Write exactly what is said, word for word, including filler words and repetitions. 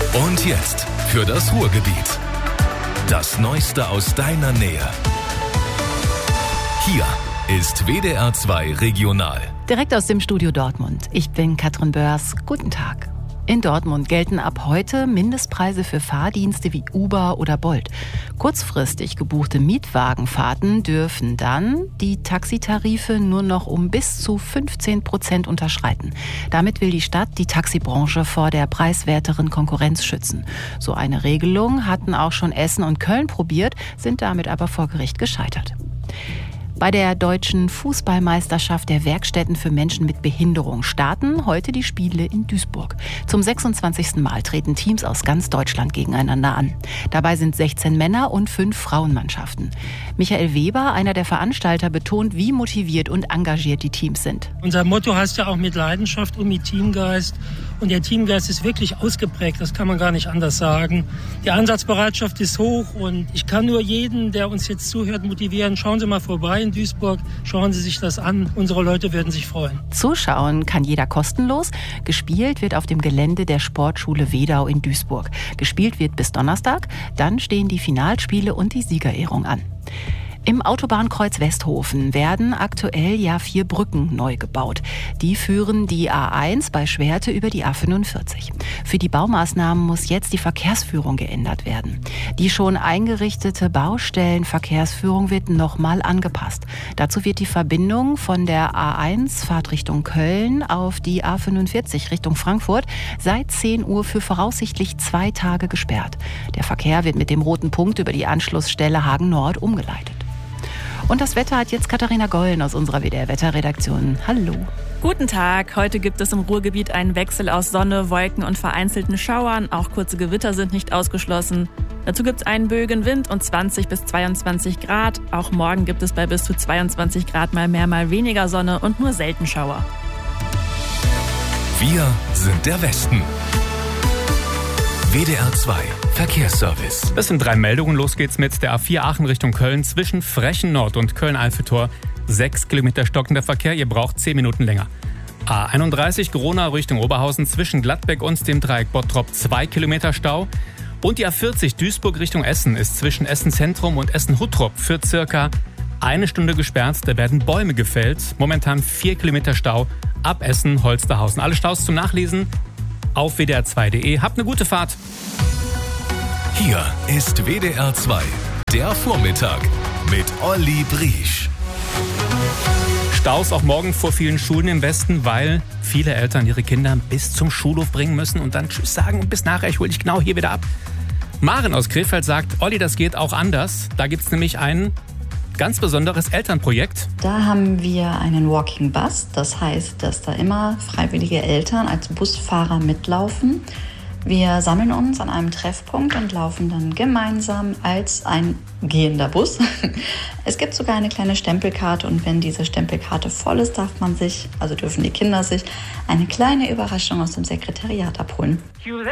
Und jetzt für das Ruhrgebiet. Das Neueste aus deiner Nähe. Hier ist W D R zwei Regional. Direkt aus dem Studio Dortmund. Ich bin Katrin Börs. Guten Tag. In Dortmund gelten ab heute Mindestpreise für Fahrdienste wie Uber oder Bolt. Kurzfristig gebuchte Mietwagenfahrten dürfen dann die Taxitarife nur noch um bis zu fünfzehn Prozent unterschreiten. Damit will die Stadt die Taxibranche vor der preiswerteren Konkurrenz schützen. So eine Regelung hatten auch schon Essen und Köln probiert, sind damit aber vor Gericht gescheitert. Bei der deutschen Fußballmeisterschaft der Werkstätten für Menschen mit Behinderung starten heute die Spiele in Duisburg. Zum sechsundzwanzigsten Mal treten Teams aus ganz Deutschland gegeneinander an. Dabei sind sechzehn Männer- und fünf Frauenmannschaften. Michael Weber, einer der Veranstalter, betont, wie motiviert und engagiert die Teams sind. Unser Motto heißt ja auch mit Leidenschaft und mit Teamgeist. Und der Teamgeist ist wirklich ausgeprägt, das kann man gar nicht anders sagen. Die Einsatzbereitschaft ist hoch und ich kann nur jeden, der uns jetzt zuhört, motivieren. Schauen Sie mal vorbei in Duisburg, schauen Sie sich das an. Unsere Leute werden sich freuen. Zuschauen kann jeder kostenlos. Gespielt wird auf dem Gelände der Sportschule Wedau in Duisburg. Gespielt wird bis Donnerstag, dann stehen die Finalspiele und die Siegerehrung an. Im Autobahnkreuz Westhofen werden aktuell ja vier Brücken neu gebaut. Die führen die A eins bei Schwerte über die A fünfundvierzig. Für die Baumaßnahmen muss jetzt die Verkehrsführung geändert werden. Die schon eingerichtete Baustellenverkehrsführung wird nochmal angepasst. Dazu wird die Verbindung von der A eins Fahrtrichtung Köln auf die A fünfundvierzig Richtung Frankfurt seit zehn Uhr für voraussichtlich zwei Tage gesperrt. Der Verkehr wird mit dem roten Punkt über die Anschlussstelle Hagen Nord umgeleitet. Und das Wetter hat jetzt Katharina Gollen aus unserer W D R-Wetterredaktion. Hallo. Guten Tag. Heute gibt es im Ruhrgebiet einen Wechsel aus Sonne, Wolken und vereinzelten Schauern. Auch kurze Gewitter sind nicht ausgeschlossen. Dazu gibt es einen böigen Wind und zwanzig bis zweiundzwanzig Grad. Auch morgen gibt es bei bis zu zweiundzwanzig Grad mal mehr, mal weniger Sonne und nur selten Schauer. Wir sind der Westen. W D R zwei Verkehrsservice. Das sind drei Meldungen. Los geht's mit der A vier Aachen Richtung Köln zwischen Frechen Nord und Köln-Alfetor. Sechs Kilometer stockender Verkehr, ihr braucht zehn Minuten länger. A einunddreißig Gronau Richtung Oberhausen zwischen Gladbeck und dem Dreieck Bottrop zwei Kilometer Stau. Und die A vierzig Duisburg Richtung Essen ist zwischen Essen Zentrum und Essen Huttrop für circa eine Stunde gesperrt. Da werden Bäume gefällt. Momentan vier Kilometer Stau ab Essen Holsterhausen. Alle Staus zum Nachlesen auf W D R zwei Punkt de. Habt eine gute Fahrt. Hier ist W D R zwei, der Vormittag mit Olli Briesch. Staus auch morgen vor vielen Schulen im Westen, weil viele Eltern ihre Kinder bis zum Schulhof bringen müssen und dann Tschüss sagen und bis nachher, ich hole dich genau hier wieder ab. Maren aus Krefeld sagt, Olli, das geht auch anders. Da gibt es nämlich ein ganz besonderes Elternprojekt. Da haben wir einen Walking Bus. Das heißt, dass da immer freiwillige Eltern als Busfahrer mitlaufen. Wir sammeln uns an einem Treffpunkt und laufen dann gemeinsam als ein gehender Bus. Es gibt sogar eine kleine Stempelkarte und wenn diese Stempelkarte voll ist, darf man sich, also dürfen die Kinder sich, eine kleine Überraschung aus dem Sekretariat abholen.